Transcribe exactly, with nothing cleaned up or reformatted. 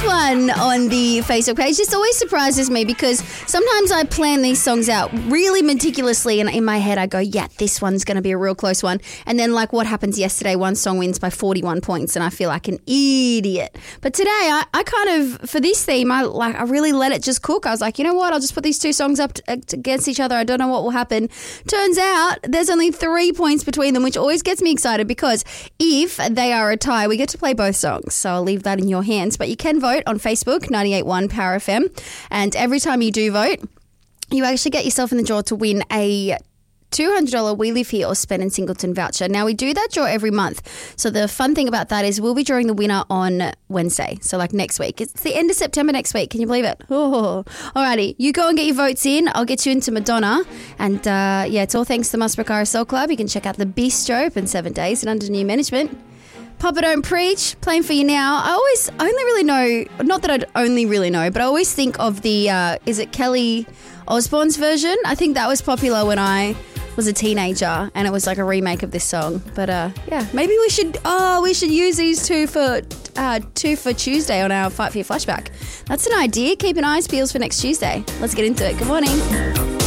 one on the Facebook page. This always surprises me because sometimes I plan these songs out really meticulously and in my head I go, yeah, this one's going to be a real close one. And then like what happens yesterday, one song wins by forty-one points and I feel like an idiot. But today I, I kind of, for this theme, I like I really let it just cook. I was like, you know what, I'll just put these two songs up to, uh, against each other. I don't know what will happen. Turns out there's only three points between them, which always gets me excited because if they are a tie, we get to play both songs. So I'll leave that in your hands. But you can vote on Facebook, ninety-eight point one Power F M. And every time you do vote, you actually get yourself in the draw to win a two hundred dollars We Live Here or Spend in Singleton voucher. Now, we do that draw every month. So the fun thing about that is we'll be drawing the winner on Wednesday. So like next week. It's the end of September next week. Can you believe it? Oh. Alrighty. You go and get your votes in. I'll get you into Madonna. And uh, yeah, it's all thanks to the Musbrook R S L Club. You can check out the Bistro open seven days and under new management. Papa Don't Preach, playing for you now. I always only really know, not that I'd only really know, but I always think of the, uh, is it Kelly Osbourne's version? I think that was popular when I was a teenager and it was like a remake of this song. But uh, yeah, maybe we should, oh, we should use these two for, uh, two for Tuesday on our Fight for Your Flashback. That's an idea. Keep an eye peeled for next Tuesday. Let's get into it. Good morning.